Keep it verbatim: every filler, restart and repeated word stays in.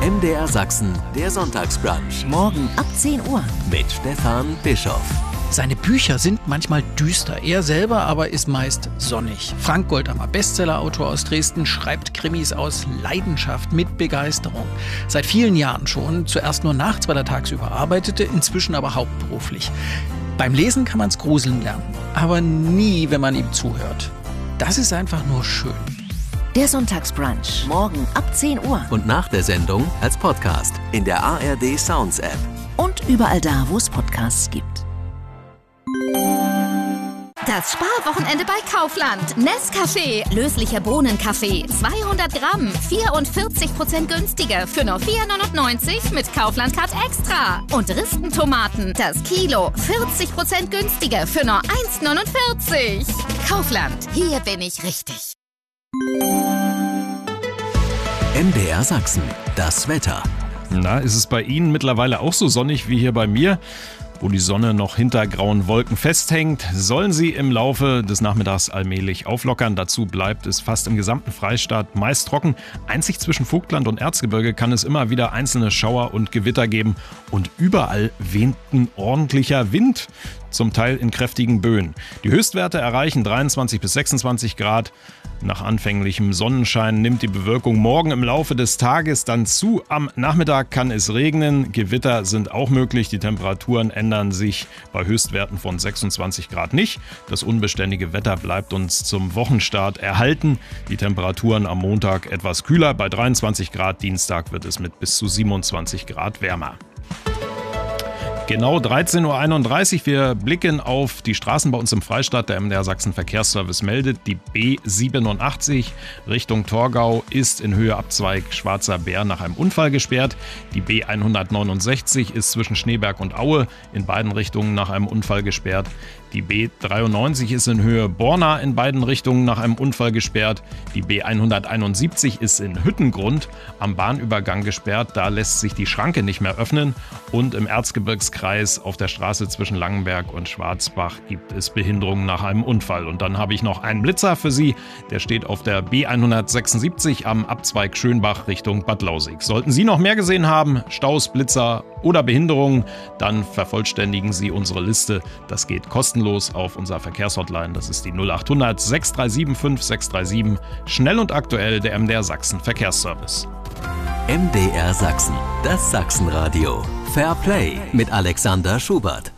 M D R Sachsen, der Sonntagsbrunch. Morgen ab zehn Uhr. Mit Stefan Bischoff. Seine Bücher sind manchmal düster, er selber aber ist meist sonnig. Frank Goldammer, Bestsellerautor aus Dresden, schreibt Krimis aus Leidenschaft mit Begeisterung. Seit vielen Jahren schon, zuerst nur nachts, weil er tagsüber arbeitete, inzwischen aber hauptberuflich. Beim Lesen kann man es gruseln lernen, aber nie, wenn man ihm zuhört. Das ist einfach nur schön. Der Sonntagsbrunch, morgen ab zehn Uhr. Und nach der Sendung als Podcast in der A R D Sounds App. Und überall da, wo es Podcasts gibt. Das Sparwochenende bei Kaufland. Nescafé, löslicher Bohnenkaffee, zweihundert Gramm, vierundvierzig Prozent günstiger für nur vier neunundneunzig mit Kaufland Card Extra. Und Ristentomaten, das Kilo, vierzig Prozent günstiger für nur eins neunundvierzig. Kaufland, hier bin ich richtig. M D R Sachsen, das Wetter. Na, ist es bei Ihnen mittlerweile auch so sonnig wie hier bei mir? Wo die Sonne noch hinter grauen Wolken festhängt, sollen sie im Laufe des Nachmittags allmählich auflockern. Dazu bleibt es fast im gesamten Freistaat meist trocken. Einzig zwischen Vogtland und Erzgebirge kann es immer wieder einzelne Schauer und Gewitter geben. Und überall weht ein ordentlicher Wind, zum Teil in kräftigen Böen. Die Höchstwerte erreichen dreiundzwanzig bis sechsundzwanzig Grad. Nach anfänglichem Sonnenschein nimmt die Bewölkung morgen im Laufe des Tages dann zu. Am Nachmittag kann es regnen. Gewitter sind auch möglich. Die Temperaturen ändern sich bei Höchstwerten von sechsundzwanzig Grad nicht. Das unbeständige Wetter bleibt uns zum Wochenstart erhalten. Die Temperaturen am Montag etwas kühler, bei dreiundzwanzig Grad. Dienstag wird es mit bis zu siebenundzwanzig Grad wärmer. Genau dreizehn Uhr einunddreißig. Wir blicken auf die Straßen bei uns im Freistaat. Der M D R Sachsen Verkehrsservice meldet, die B siebenundachtzig Richtung Torgau ist in Höhe Abzweig Schwarzer Bär nach einem Unfall gesperrt. Die B hundertneunundsechzig ist zwischen Schneeberg und Aue in beiden Richtungen nach einem Unfall gesperrt. Die B dreiundneunzig ist in Höhe Borna in beiden Richtungen nach einem Unfall gesperrt. Die B hunderteinundsiebzig ist in Hüttengrund am Bahnübergang gesperrt. Da lässt sich die Schranke nicht mehr öffnen. Und im Erzgebirgskreis auf der Straße zwischen Langenberg und Schwarzbach gibt es Behinderungen nach einem Unfall. Und dann habe ich noch einen Blitzer für Sie. Der steht auf der B hundertsechsundsiebzig am Abzweig Schönbach Richtung Bad Lausick. Sollten Sie noch mehr gesehen haben, Staus, Blitzer oder Behinderungen, dann vervollständigen Sie unsere Liste. Das geht kostenlos auf unserer Verkehrshotline. Das ist die null achthundert sechs drei sieben fünf sechs drei sieben. Schnell und aktuell der M D R Sachsen Verkehrsservice. M D R Sachsen, das Sachsenradio. Fair Play mit Alexander Schubert.